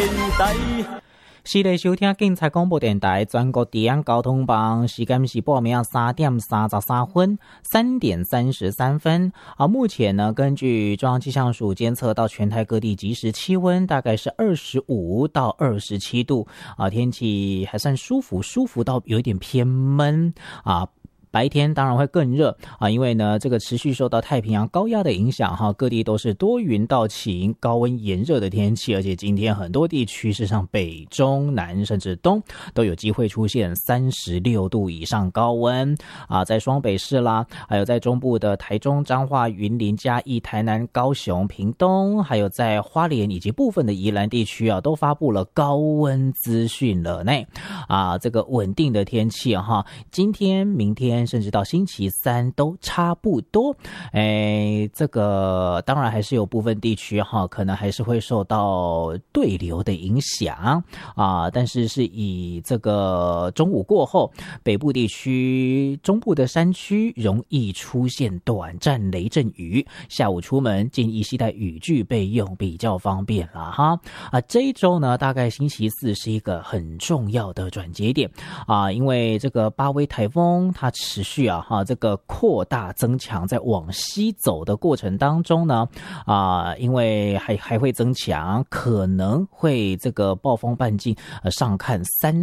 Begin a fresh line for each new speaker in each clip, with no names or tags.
台。
是的，收听警察广播电台全国治安交通网，时间是报名3点33分，3点33分。目前呢，根据中央气象署监测到全台各地即时气温大概是25到27度天气还算舒服到有一点偏闷白天当然会更热因为呢这个持续受到太平洋高压的影响各地都是多云到晴，高温炎热的天气，而且今天很多地区事实上北中南甚至东都有机会出现36度以上高温在双北市啦，还有在中部的台中、彰化、云林、嘉义、台南、高雄、屏东，还有在花莲以及部分的宜兰地区都发布了高温资讯了呢这个稳定的天气今天、明天甚至到星期三都差不多这个当然还是有部分地区可能还是会受到对流的影响但是是以这个中午过后，北部地区、中部的山区容易出现短暂雷阵雨，下午出门建议携带雨具备用比较方便了这一周呢，大概星期四是一个很重要的转节点因为这个巴威台风它持续这个扩大增强，在往西走的过程当中呢因为还会增强，可能会这个暴风半径上看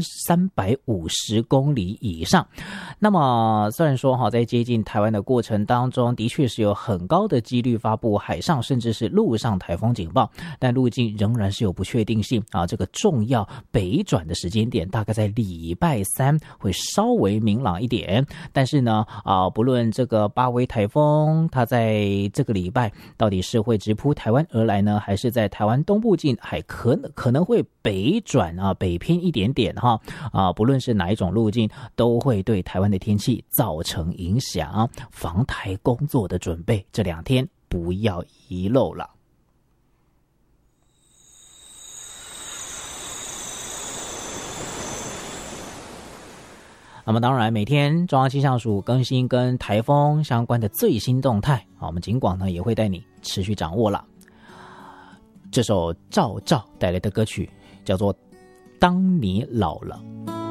350公里以上。那么虽然说在接近台湾的过程当中，的确是有很高的几率发布海上甚至是陆上台风警报，但路径仍然是有不确定性这个重要北转的时间点大概在礼拜三会稍微明朗一点。但是呢不论这个巴威台风它在这个礼拜到底是会直扑台湾而来呢，还是在台湾东部近海可能会北转北偏一点点不论是哪一种路径都会对台湾的天气造成影响，防台工作的准备这2天不要遗漏了。那么当然每天中央气象署更新跟台风相关的最新动态我们警广呢也会带你持续掌握了。这首赵照带来的歌曲叫做《当你老了》。